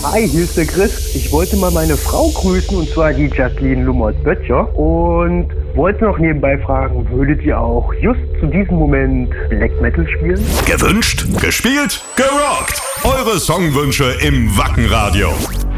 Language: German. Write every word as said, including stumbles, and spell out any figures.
Hi, hier ist der Chris. Ich wollte mal meine Frau grüßen, und zwar die Jasmin Lummert-Böttcher. Und wollte noch nebenbei fragen, würdet ihr auch just zu diesem Moment Black Metal spielen? Gewünscht, gespielt, gerockt. Eure Songwünsche im Wacken Radio.